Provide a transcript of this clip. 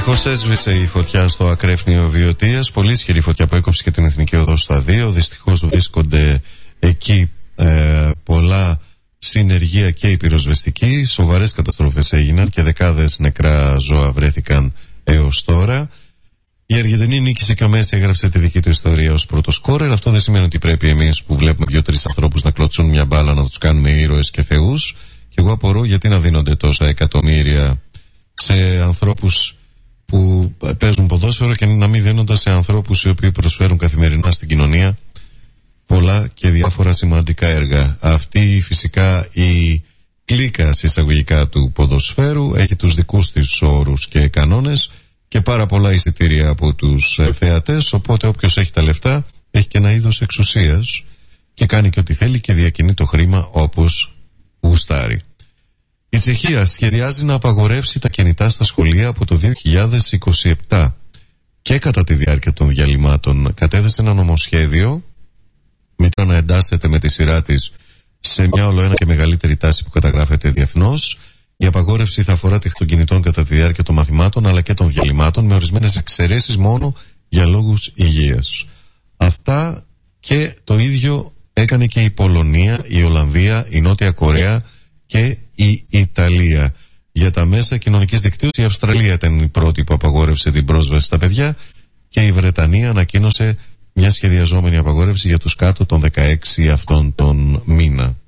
Δυστυχώς έσβησε η φωτιά στο ακρέφνιο Βιωτίας. Πολύ ισχυρή φωτιά που έκοψε και την Εθνική Οδό στα 2. Δυστυχώς βρίσκονται εκεί πολλά συνεργεία και οι πυροσβεστικοί. Σοβαρές καταστροφές έγιναν και δεκάδες νεκρά ζώα βρέθηκαν έως τώρα. Η Αργεντινή νίκησε και ο Μέση έγραψε τη δική του ιστορία ως πρώτο σκόρερ. Αυτό δεν σημαίνει ότι πρέπει εμείς που βλέπουμε 2-3 ανθρώπους να κλωτσούν μια μπάλα να τους κάνουμε ήρωες και θεούς. Και εγώ απορώ γιατί να δίνονται τόσα εκατομμύρια σε ανθρώπους που παίζουν ποδόσφαιρο και να μην δίνονται σε ανθρώπους οι οποίοι προσφέρουν καθημερινά στην κοινωνία πολλά και διάφορα σημαντικά έργα. Αυτή φυσικά η κλίκα εισαγωγικά του ποδοσφαίρου έχει τους δικούς της όρους και κανόνες και πάρα πολλά εισιτήρια από τους θεατές, οπότε όποιος έχει τα λεφτά έχει και ένα είδος εξουσίας και κάνει και ό,τι θέλει και διακινεί το χρήμα όπως γουστάρει. Η Τσεχία σχεδιάζει να απαγορεύσει τα κινητά στα σχολεία από το 2027 και κατά τη διάρκεια των διαλυμάτων κατέθεσε ένα νομοσχέδιο μετά να εντάσσεται με τη σειρά της σε μια ολοένα και μεγαλύτερη τάση που καταγράφεται διεθνώς. Η απαγόρευση θα αφορά τη χρήση των κινητών κατά τη διάρκεια των μαθημάτων αλλά και των διαλυμάτων, με ορισμένες εξαιρέσεις μόνο για λόγους υγείας. Αυτά και το ίδιο έκανε και η Πολωνία, η Ολλανδία, η Νότια Κορέα και η Ιταλία. Για τα μέσα κοινωνικής δικτύωσης η Αυστραλία ήταν η πρώτη που απαγόρευσε την πρόσβαση στα παιδιά και η Βρετανία ανακοίνωσε μια σχεδιαζόμενη απαγόρευση για τους κάτω των 16 αυτόν τον μήνα.